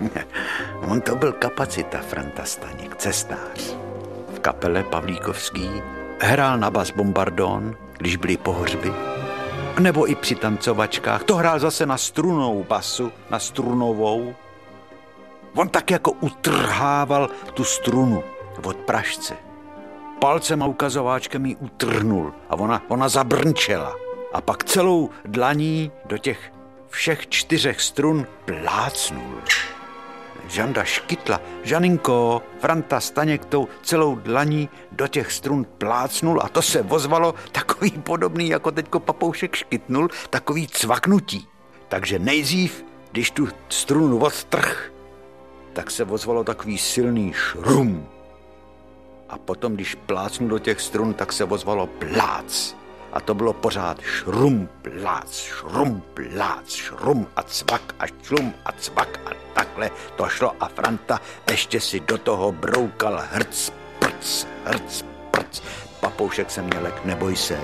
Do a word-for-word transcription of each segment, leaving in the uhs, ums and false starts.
On to byl Kapacita Franta Staněk, cestář. V kapele Pavlíkovský hrál na bas bombardón, když byly pohřby, nebo i při tancovačkách. To hrál zase na strunou basu, na strunovou. On tak jako utrhával tu strunu od pražce. Palcem a ukazováčkem ji utrhnul a ona, ona zabrnčela. A pak celou dlaní do těch všech čtyřech strun plácnul. Žanda škytla, Žaninko, Franta Staněk tou celou dlaní do těch strun plácnul a to se ozvalo takový podobný, jako teďko Papoušek škytnul, takový cvaknutí. Takže nejdřív, když tu strunu odtrh, tak se ozvalo takový silný šrum. A potom, když plácnul do těch strun, tak se ozvalo plác. A to bylo pořád šrum, plác, šrum, plác, šrum a cvak a šrum a cvak a takhle to šlo a Franta ještě si do toho broukal hrc, prc, hrc, prc. Papoušek se měl lek, neboj se.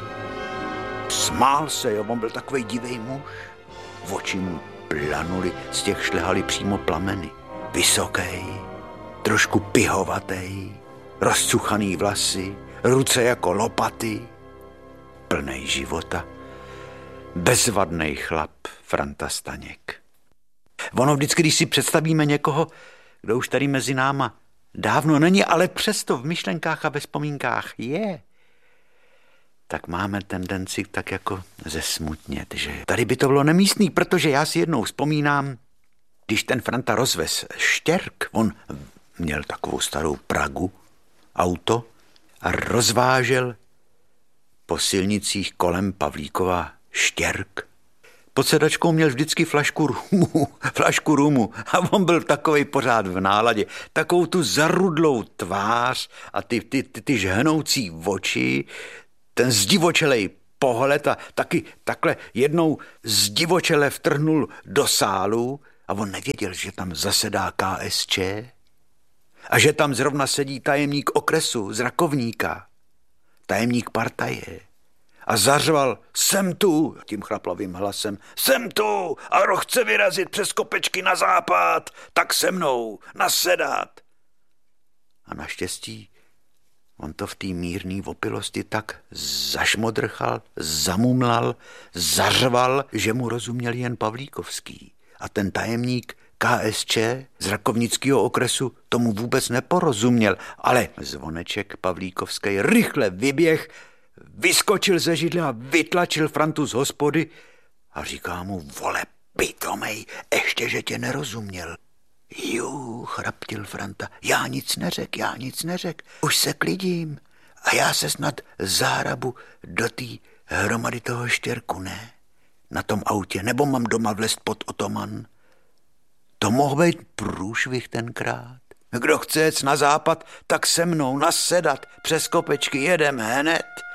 Smál se, jo, on byl takovej divej muž. V oči mu planuli, z těch šlehaly přímo plameny. Vysoký, trošku pihovatý, rozcuchaný vlasy, ruce jako lopaty. Plnej života, bezvadnej chlap Franta Staněk. Ono vždycky, když si představíme někoho, kdo už tady mezi náma dávno není, ale přesto v myšlenkách a ve vzpomínkách je, tak máme tendenci tak jako zesmutnět, že tady by to bylo nemístný, protože já si jednou vzpomínám, když ten Franta rozvez štěrk, on měl takovou starou Pragu, auto a rozvážel po silnicích kolem Pavlíkova štěrk. Pod sedačkou měl vždycky flašku rumu, flašku rumu a on byl takovej pořád v náladě. Takovou tu zarudlou tvář a ty, ty, ty, ty žhnoucí oči, ten zdivočelej pohled a taky takhle jednou zdivočele vtrhnul do sálu a on nevěděl, že tam zasedá K S Č a že tam zrovna sedí tajemník okresu z Rakovníka, tajemník partaje. A zařval, jsem tu, tím chraplavým hlasem, jsem tu a kdo chce vyrazit přes kopečky na západ, tak se mnou, nasedat. A naštěstí on to v té mírné opilosti tak zašmodrchal, zamumlal, zařval, že mu rozuměl jen Pavlíkovský. A ten tajemník K S Č z Rakovnického okresu tomu vůbec neporozuměl, ale zvoneček Pavlíkovský rychle vyběh, vyskočil ze židle a vytlačil Frantu z hospody a říká mu, vole, pitomej, ještě, že tě nerozuměl. Jú, chraptil Franta, já nic neřek, já nic neřek, už se klidím a já se snad zárabu do té hromady toho štěrku, ne? Na tom autě, nebo mám doma vlezt pod otoman. To mohl být průšvih tenkrát. Kdo chce jet na západ, tak se mnou nasedat, přes kopečky jedem hned.